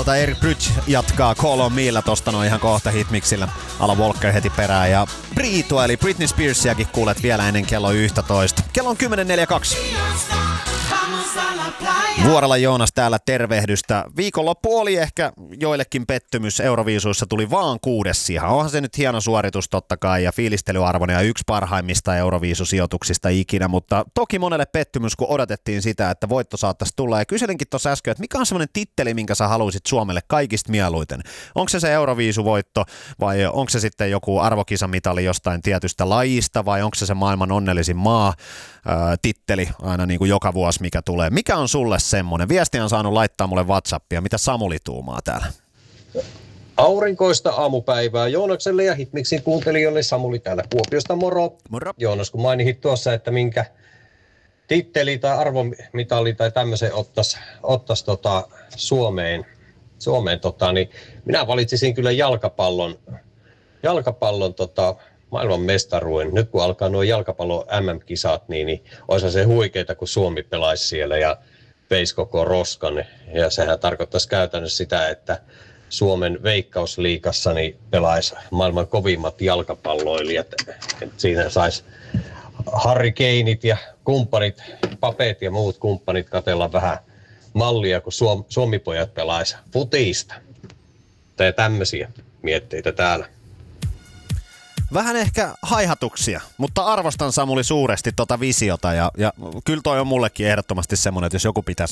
puolelta Eric Bridge jatkaa Call on Meillä tosta noin ihan kohta hitmixillä. Alan Walker heti perään ja Brito eli Britney Spearsiakin kuulet vielä ennen kello 11. Kello on 10.42. Vuorella Joonas täällä tervehdystä. Viikonloppu oli ehkä joillekin pettymys. Euroviisuissa tuli vaan 6 siha. Onhan se nyt hieno suoritus totta kai ja fiilistelyarvoinen ja yksi parhaimmista Euroviisusijoituksista ikinä, mutta toki monelle pettymys, kun odotettiin sitä, että voitto saattaisi tulla. Ja kyselinkin tuossa äsken, että mikä on semmoinen titteli, minkä sä haluaisit Suomelle kaikista mieluiten? Onko se Euroviisuvoitto vai onko se sitten joku arvokisamitali jostain tietystä lajista vai onko se maailman onnellisin maa? Titteli aina niin kuin joka vuosi, mikä tulee. Mikä on sulle semmoinen? Viestiä on saanut laittaa mulle WhatsAppia. Mitä Samuli tuumaa täällä? Aurinkoista aamupäivää Joonakselle ja Hitmixin kuuntelijoille. Samuli täällä Kuopiosta, moro. Moro. Joonas, kun mainitsit tuossa, että minkä titteli tai arvomitali tai tämmöisen ottaisi Suomeen niin minä valitsisin kyllä jalkapallon maailman mestaruuden. Nyt kun alkaa nuo jalkapallon MM-kisat, niin olisi se huikeeta, kun Suomi pelaisi siellä ja veisi koko roskan. Ja sehän tarkoittaisi käytännössä sitä, että Suomen Veikkausliigassa niin pelaisi maailman kovimmat jalkapalloilijat. Siinä saisi Harry Kaneit ja kumppanit, Papet ja muut kumppanit katsella vähän mallia, kun Suomi-pojat pelaisi futista. Tai tämmöisiä mietteitä täällä. Vähän ehkä haihatuksia, mutta arvostan Samuli suuresti tota visiota ja kyllä toi on mullekin ehdottomasti semmoinen, että jos joku pitäisi